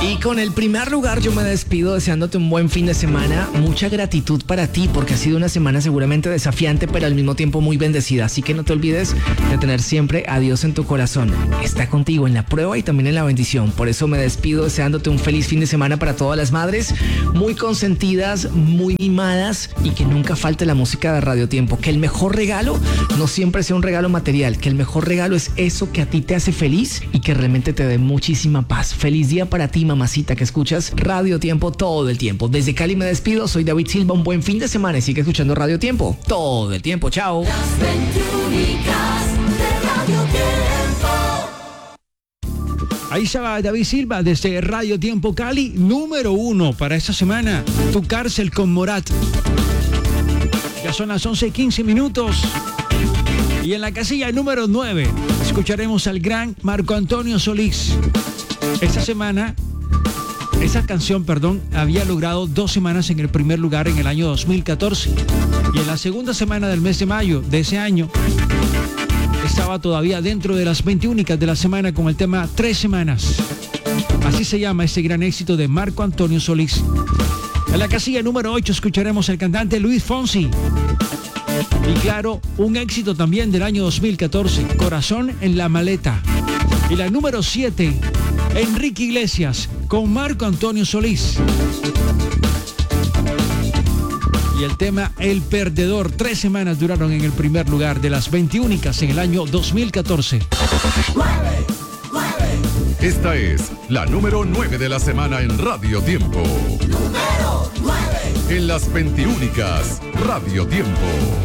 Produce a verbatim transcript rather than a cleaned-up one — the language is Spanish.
Y con el primer lugar yo me despido deseándote un buen fin de semana. Mucha gratitud para ti porque ha sido una semana seguramente desafiante, pero al mismo tiempo muy bendecida. Así que no te olvides de tener siempre a Dios en tu corazón. Está contigo en la prueba y también en la bendición. Por eso me despido deseándote un feliz fin de semana para todas las madres, muy consentidas, muy mimadas, y que nunca falte la música de Radio Tiempo. Que el mejor regalo no siempre sea un regalo material, que el mejor regalo es eso que a ti te hace feliz y que realmente te dé muchísima paz. Feliz día para ti, mamacita, que escuchas Radio Tiempo todo el tiempo. Desde Cali me despido, soy David Silva, un buen fin de semana y sigue escuchando Radio Tiempo todo el tiempo. Chao. Las veintiúnicas de Radio Tiempo. Ahí estaba David Silva desde Radio Tiempo Cali, número uno para esta semana, Tu Cárcel con Morat. Ya son las once y quince minutos. Y en la casilla número nueve escucharemos al gran Marco Antonio Solís. Esta semana, esa canción, perdón, había logrado dos semanas en el primer lugar en el año dos mil catorce. Y en la segunda semana del mes de mayo de ese año, estaba todavía dentro de las veintiúnicas de la semana con el tema Tres Semanas. Así se llama este gran éxito de Marco Antonio Solís. En la casilla número ocho escucharemos al cantante Luis Fonsi. Y claro, un éxito también del año dos mil catorce, Corazón en la Maleta. Y la número siete, Enrique Iglesias con Marco Antonio Solís. Y el tema El Perdedor. Tres semanas duraron en el primer lugar de las veintiúnicas en el año dos mil catorce. Esta es la número nueve de la semana en Radio Tiempo. Número nueve. En las veintiúnicas, Radio Tiempo.